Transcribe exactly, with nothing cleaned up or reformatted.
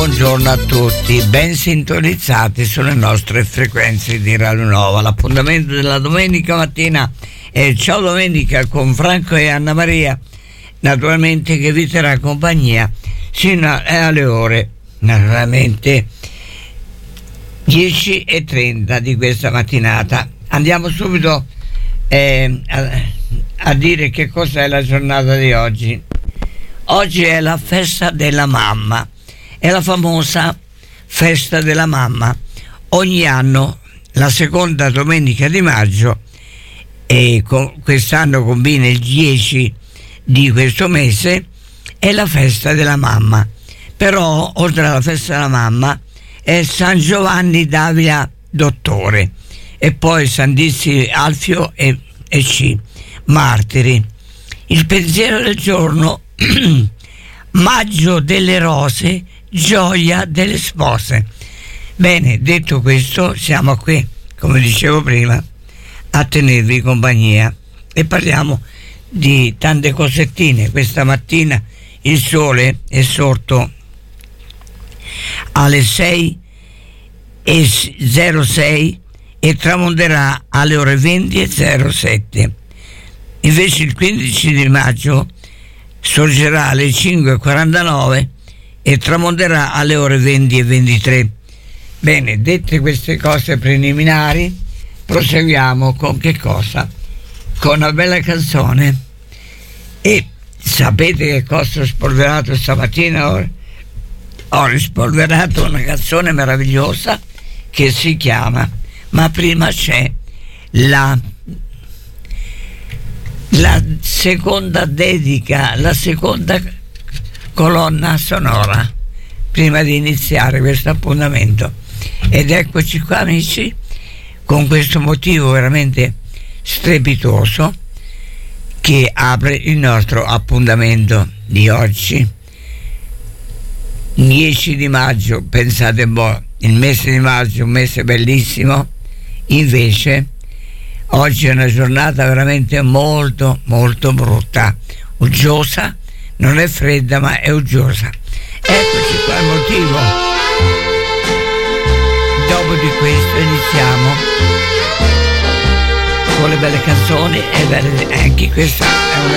buongiorno a tutti, ben sintonizzati sulle nostre frequenze di Radio Nova. L'appuntamento della domenica mattina è Ciao Domenica con Franco e Anna Maria, naturalmente, che vi terrà compagnia sino alle ore, naturalmente, dieci e trenta di questa mattinata. Andiamo subito eh, a, a dire che cos'è la giornata di oggi. Oggi è la festa della mamma, è la famosa festa della mamma. Ogni anno, la seconda domenica di maggio, e con, quest'anno combina il dieci di questo mese, è la festa della mamma. Però, oltre alla festa della mamma, è San Giovanni d'Avila Dottore, e poi San Dissi Alfio e, e C, martiri. Il pensiero del giorno: maggio delle rose, gioia delle spose. Bene, detto questo, siamo qui, come dicevo prima, a tenervi compagnia e parliamo di tante cosettine. Questa mattina il sole è sorto alle sei e zero sei e tramonterà alle ore venti e zero sette. Invece il quindici di maggio sorgerà alle cinque e quarantanove e tramonterà alle ore venti e ventitré. Bene, dette queste cose preliminari, proseguiamo con che cosa? Con una bella canzone. E sapete che cosa ho spolverato stamattina? Ho, ho rispolverato una canzone meravigliosa che si chiama Ma prima c'è la la seconda dedica, la seconda colonna sonora prima di iniziare questo appuntamento. Ed eccoci qua, amici, con questo motivo veramente strepitoso che apre il nostro appuntamento di oggi, dieci di maggio. Pensate un po', il mese di maggio, un mese bellissimo. Invece oggi è una giornata veramente molto molto brutta, uggiosa, non è fredda ma è uggiosa. Eccoci qua il motivo. Dopo di questo iniziamo con le belle canzoni, e belle, anche questa è una